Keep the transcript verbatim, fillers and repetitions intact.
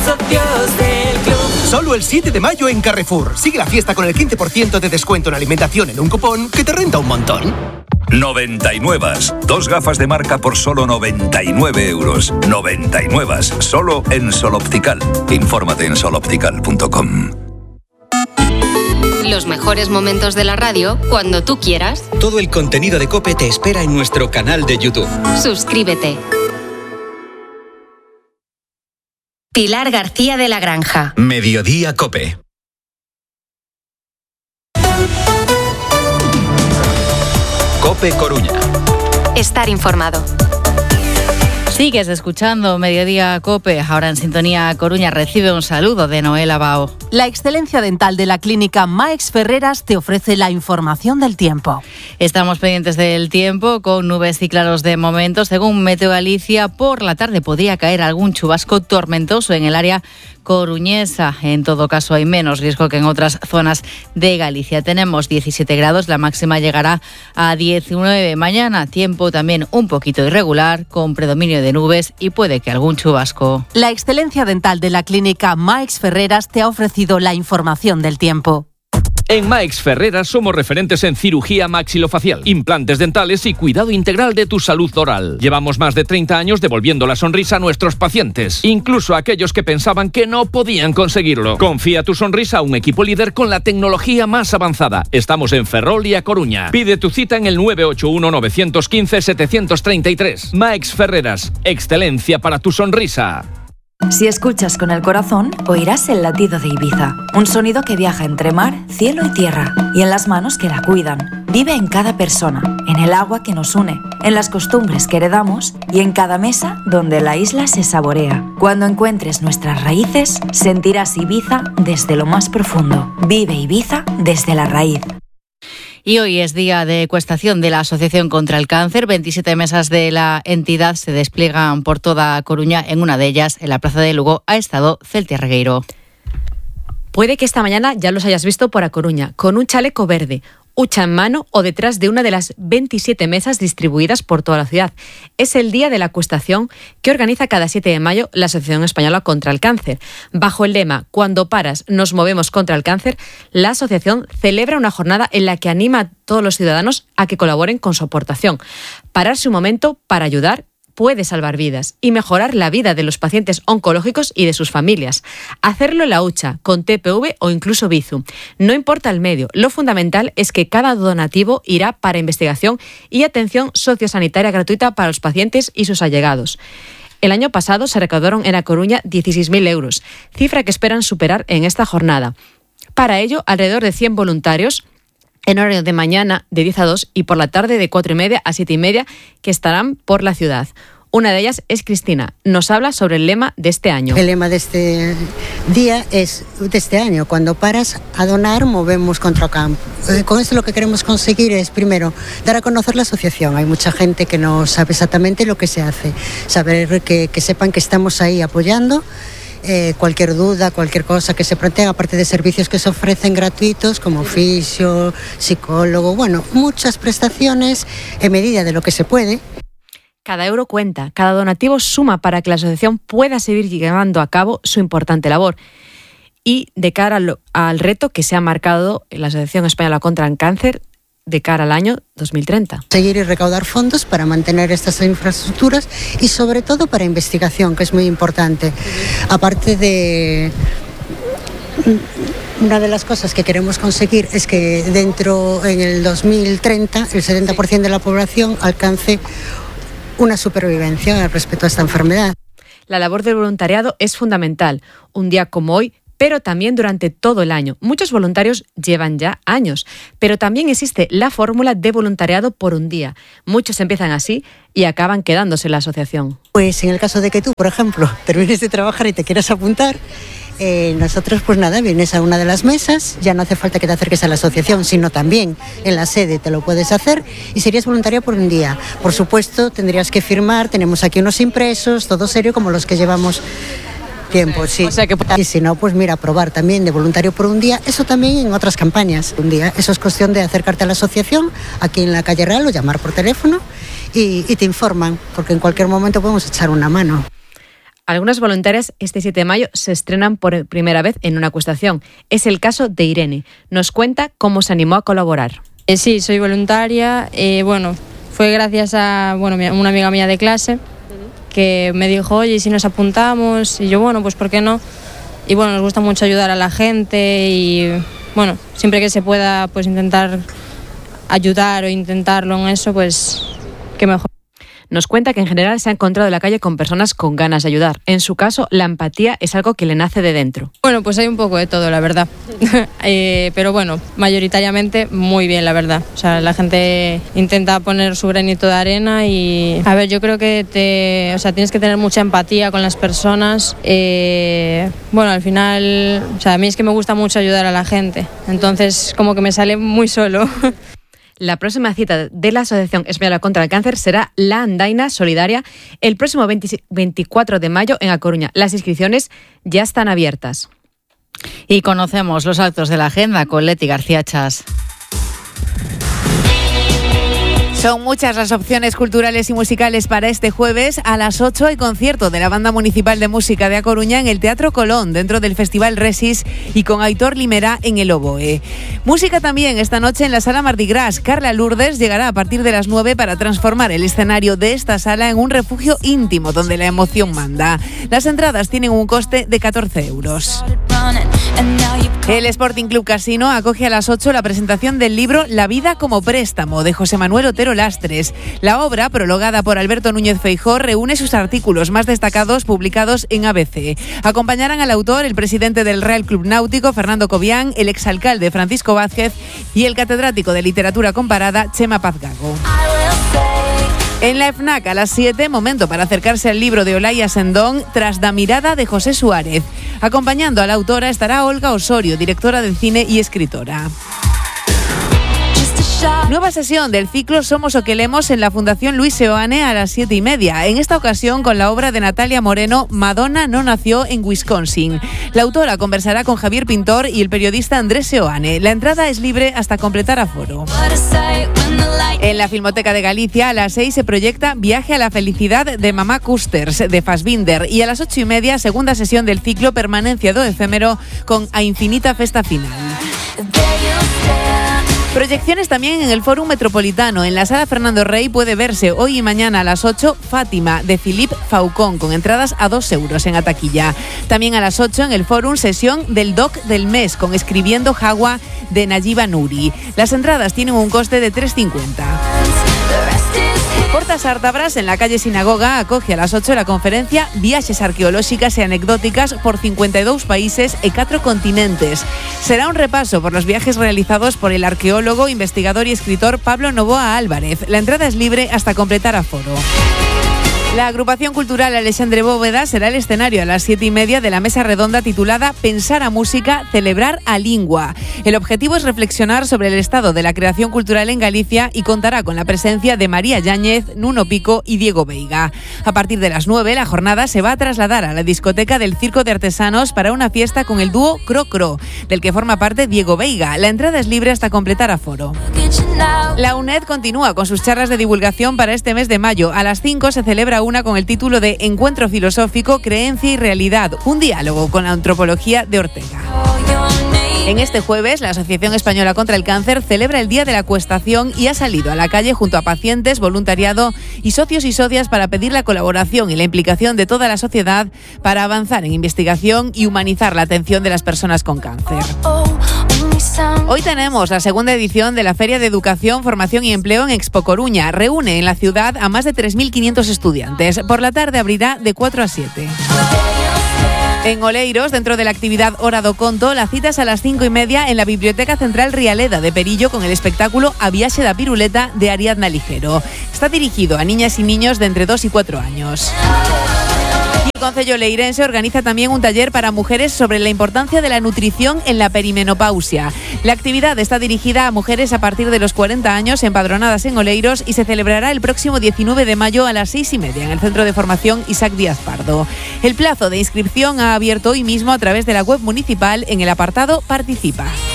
socios del club. Solo el siete de mayo en Carrefour. Sigue la fiesta con el quince por ciento de descuento en alimentación en un cupón que te renta un montón. noventa y nueve. Dos gafas de marca por solo noventa y nueve euros. noventa y nueve. Solo en Sol Optical. Infórmate en sol optical punto com. Los mejores momentos de la radio cuando tú quieras. Todo el contenido de COPE te espera en nuestro canal de YouTube. Suscríbete. Pilar García de la Granja. Mediodía COPE. COPE Coruña. Estar informado. Sigues escuchando Mediodía COPE. Ahora en sintonía Coruña recibe un saludo de Noela Bao. La excelencia dental de la clínica Maix Ferreras te ofrece la información del tiempo. Estamos pendientes del tiempo con nubes y claros de momento. Según Meteo Galicia, por la tarde podría caer algún chubasco tormentoso en el área coruñesa. En todo caso, hay menos riesgo que en otras zonas de Galicia. Tenemos diecisiete grados, la máxima llegará a diecinueve. Mañana, tiempo también un poquito irregular, con predominio de nubes y puede que algún chubasco. La excelencia dental de la clínica Maix Ferreras te ha ofrecido la información del tiempo. En Maix Ferreras somos referentes en cirugía maxilofacial, implantes dentales y cuidado integral de tu salud oral. Llevamos más de treinta años devolviendo la sonrisa a nuestros pacientes, incluso a aquellos que pensaban que no podían conseguirlo. Confía tu sonrisa a un equipo líder con la tecnología más avanzada. Estamos en Ferrol y A Coruña. Pide tu cita en el nueve ocho uno, nueve uno cinco, siete tres tres. Maix Ferreras, excelencia para tu sonrisa. Si escuchas con el corazón, oirás el latido de Ibiza. Un sonido que viaja entre mar, cielo y tierra. Y en las manos que la cuidan. Vive en cada persona, en el agua que nos une, en las costumbres que heredamos y en cada mesa donde la isla se saborea. Cuando encuentres nuestras raíces, sentirás Ibiza desde lo más profundo. Vive Ibiza desde la raíz. Y hoy es día de ecuestación de la Asociación contra el Cáncer. veintisiete mesas de la entidad se despliegan por toda Coruña. En una de ellas, en la Plaza de Lugo, ha estado Celtia Regueiro. Puede que esta mañana ya los hayas visto por A Coruña, con un chaleco verde, hucha en mano o detrás de una de las veintisiete mesas distribuidas por toda la ciudad. Es el día de la ecuestación que organiza cada siete de mayo la Asociación Española contra el Cáncer. Bajo el lema «Cuando paras, nos movemos contra el cáncer», la asociación celebra una jornada en la que anima a todos los ciudadanos a que colaboren con su aportación. Pararse un momento para ayudar puede salvar vidas y mejorar la vida de los pacientes oncológicos y de sus familias. Hacerlo en la hucha, con T P V o incluso Bizu. No importa el medio, lo fundamental es que cada donativo irá para investigación y atención sociosanitaria gratuita para los pacientes y sus allegados. El año pasado se recaudaron en A Coruña dieciséis mil euros, cifra que esperan superar en esta jornada. Para ello, alrededor de cien voluntarios en horario de mañana de diez a dos y por la tarde de cuatro y media a siete y media que estarán por la ciudad. Una de ellas es Cristina. Nos habla sobre el lema de este año. El lema de este día es, de este año, cuando paras a donar, movemos contra el campo. Con esto lo que queremos conseguir es, primero, dar a conocer la asociación. Hay mucha gente que no sabe exactamente lo que se hace. Saber que, que sepan que estamos ahí apoyando. Eh, cualquier duda, cualquier cosa que se planteen, aparte de servicios que se ofrecen gratuitos como fisio, psicólogo, bueno, muchas prestaciones en medida de lo que se puede. Cada euro cuenta, cada donativo suma para que la asociación pueda seguir llevando a cabo su importante labor. Y de cara al, al reto que se ha marcado la Asociación Española contra el Cáncer de cara al año dos mil treinta. Seguir y recaudar fondos para mantener estas infraestructuras y sobre todo para investigación, que es muy importante. Aparte de... Una de las cosas que queremos conseguir es que dentro, en el dos mil treinta, el setenta por ciento de la población alcance una supervivencia respecto a esta enfermedad. La labor del voluntariado es fundamental. Un día como hoy, pero también durante todo el año. Muchos voluntarios llevan ya años, pero también existe la fórmula de voluntariado por un día. Muchos empiezan así y acaban quedándose en la asociación. Pues en el caso de que tú, por ejemplo, termines de trabajar y te quieras apuntar, eh, nosotros pues nada, vienes a una de las mesas, ya no hace falta que te acerques a la asociación, sino también en la sede te lo puedes hacer y serías voluntaria por un día. Por supuesto, tendrías que firmar, tenemos aquí unos impresos, todo serio como los que llevamos tiempo, sí. O sea que... Y si no, pues mira, probar también de voluntario por un día, eso también en otras campañas. Un día, eso es cuestión de acercarte a la asociación, aquí en la calle Real, o llamar por teléfono y, y te informan, porque en cualquier momento podemos echar una mano. Algunas voluntarias este siete de mayo se estrenan por primera vez en una acuestación. Es el caso de Irene. Nos cuenta cómo se animó a colaborar. Eh, sí, soy voluntaria. Eh, bueno, fue gracias a bueno, una amiga mía de clase que me dijo, oye, ¿y si nos apuntamos? Y yo, bueno, pues ¿por qué no? Y bueno, nos gusta mucho ayudar a la gente y bueno, siempre que se pueda pues intentar ayudar o intentarlo en eso, pues qué mejor. Nos cuenta que en general se ha encontrado en la calle con personas con ganas de ayudar. En su caso, la empatía es algo que le nace de dentro. Bueno, pues hay un poco de todo, la verdad. eh, pero bueno, mayoritariamente muy bien, la verdad. O sea, la gente intenta poner su granito de arena y... A ver, yo creo que te, o sea, tienes que tener mucha empatía con las personas. Eh, bueno, al final, o sea, a mí es que me gusta mucho ayudar a la gente. Entonces, como que me sale muy solo. La próxima cita de la Asociación Española contra el Cáncer será la Andaina Solidaria el próximo veinticuatro de mayo en A Coruña. Las inscripciones ya están abiertas. Y conocemos los actos de la agenda con Leti García Chas. Son muchas las opciones culturales y musicales para este jueves. A las ocho hay concierto de la Banda Municipal de Música de A Coruña en el Teatro Colón, dentro del Festival Resis, y con Aitor Limerá en el oboe. Música también esta noche en la Sala Mardi Gras. Carla Lourdes llegará a partir de las nueve para transformar el escenario de esta sala en un refugio íntimo donde la emoción manda. Las entradas tienen un coste de catorce euros. El Sporting Club Casino acoge a las ocho la presentación del libro La vida como préstamo, de José Manuel Otero Lastres. La obra, prologada por Alberto Núñez Feijóo, reúne sus artículos más destacados publicados en A B C. Acompañarán al autor el presidente del Real Club Náutico, Fernando Cobián, el exalcalde Francisco Vázquez y el catedrático de Literatura Comparada, Chema Paz Gago. En la FNAC a las siete, momento para acercarse al libro de Olaya Sendón, Tras da mirada, de José Suárez. Acompañando a la autora estará Olga Osorio, directora de cine y escritora. Nueva sesión del ciclo Somos o Queremos en la Fundación Luis Seoane a las siete y media. En esta ocasión con la obra de Natalia Moreno, Madonna no nació en Wisconsin. La autora conversará con Javier Pintor y el periodista Andrés Seoane. La entrada es libre hasta completar aforo. En la Filmoteca de Galicia a las seis se proyecta Viaje a la felicidad de Mamá Custers, de Fassbinder, y a las ocho y media segunda sesión del ciclo Permanencia do efémero con A Infinita Festa Final. Proyecciones también en el Fórum Metropolitano. En la Sala Fernando Rey puede verse hoy y mañana a las ocho Fátima, de Philippe Faucon, con entradas a dos euros en Ataquilla. También a las ocho en el Fórum sesión del Doc del Mes, con Escribiendo Jagua, de Nayiba Nuri. Las entradas tienen un coste de tres cincuenta. Portas Artabras, en la calle Sinagoga, acoge a las ocho la conferencia Viaxes arqueolóxicas e anecdóticas por cincuenta y dos países e cuatro continentes. Será un repaso por los viajes realizados por el arqueólogo, investigador y escritor Pablo Novoa Álvarez. La entrada es libre hasta completar aforo. La agrupación cultural Alexandre Bóveda será el escenario a las siete y media de la mesa redonda titulada Pensar a música, celebrar a lingua. El objetivo es reflexionar sobre el estado de la creación cultural en Galicia y contará con la presencia de María Yáñez, Nuno Pico y Diego Veiga. A partir de las nueve, la jornada se va a trasladar a la discoteca del Circo de Artesanos para una fiesta con el dúo Cro Cro, del que forma parte Diego Veiga. La entrada es libre hasta completar aforo. La UNED continúa con sus charlas de divulgación para este mes de mayo. A las cinco se celebra una con el título de Encuentro Filosófico, Creencia y Realidad, un diálogo con la antropología de Ortega. En este jueves, la Asociación Española contra el Cáncer celebra el Día de la Acuestación y ha salido a la calle junto a pacientes, voluntariado y socios y socias para pedir la colaboración y la implicación de toda la sociedad para avanzar en investigación y humanizar la atención de las personas con cáncer. Hoy tenemos la segunda edición de la Feria de Educación, Formación y Empleo en Expo Coruña. Reúne en la ciudad a más de tres mil quinientos estudiantes. Por la tarde abrirá de cuatro a siete. En Oleiros, dentro de la actividad Hora do Conto, la cita es a las cinco y media en la Biblioteca Central Rialeda de Perillo con el espectáculo A Viaxe da Piruleta de Ariadna Ligero. Está dirigido a niñas y niños de entre dos y cuatro años. Y el Concello Leirense organiza también un taller para mujeres sobre la importancia de la nutrición en la perimenopausia. La actividad está dirigida a mujeres a partir de los cuarenta años empadronadas en Oleiros y se celebrará el próximo diecinueve de mayo a las seis y media en el Centro de Formación Isaac Díaz Pardo. El plazo de inscripción ha abierto hoy mismo a través de la web municipal en el apartado Participa.